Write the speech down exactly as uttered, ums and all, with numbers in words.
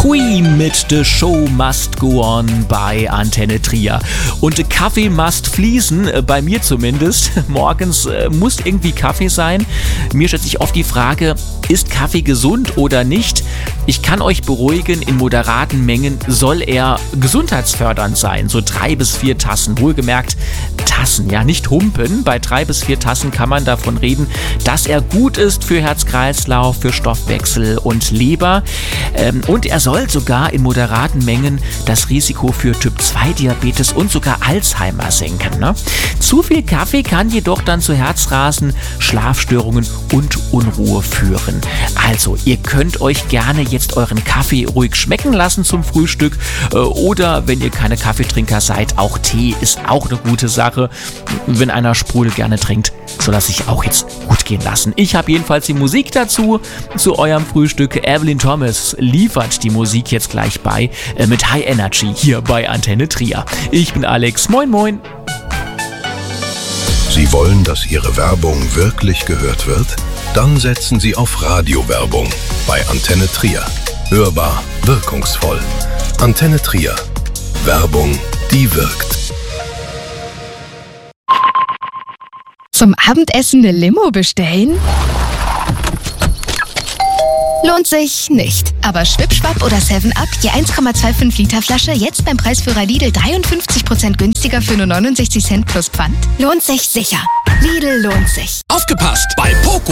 Queen mit The Show Must Go On bei Antenne Trier. Und Kaffee must fließen, bei mir zumindest. Morgens äh, muss irgendwie Kaffee sein. Mir stellt sich oft die Frage, ist Kaffee gesund oder nicht? Ich kann euch beruhigen, in moderaten Mengen soll er gesundheitsfördernd sein. So drei bis vier Tassen, wohlgemerkt Tassen, ja nicht Humpen. Bei drei bis vier Tassen kann man davon reden, dass er gut ist für Herz-Kreislauf, für Stoffwechsel und Leber. Ähm, und er soll sogar in moderaten Mengen das Risiko für Typ zwei Diabetes und sogar Alzheimer senken. Ne? Zu viel Kaffee kann jedoch dann zu Herzrasen, Schlafstörungen und Unruhe führen. Also, ihr könnt euch gerne jetzt euren Kaffee ruhig schmecken lassen zum Frühstück äh, oder wenn ihr keine Kaffeetrinker seid, auch Tee ist auch eine gute Sache. Wenn einer Sprudel gerne trinkt, soll das sich auch jetzt gut gehen lassen. Ich habe jedenfalls die Musik dazu, zu eurem Frühstück. Evelyn Thomas liefert die Musik jetzt gleich bei äh, mit High Energy hier bei Antenne Trier. Ich bin Alex, moin moin. Sie wollen, dass Ihre Werbung wirklich gehört wird? Dann setzen Sie auf Radiowerbung bei Antenne Trier. Hörbar, wirkungsvoll. Antenne Trier. Werbung, die wirkt. Zum Abendessen eine Limo bestellen? Lohnt sich nicht. Aber Schwipschwapp oder seven up, je eins Komma fünfundzwanzig Liter Flasche, jetzt beim Preisführer Lidl dreiundfünfzig Prozent günstiger für nur neunundsechzig Cent plus Pfand? Lohnt sich sicher. Lidl lohnt sich. Aufgepasst! Bei Poco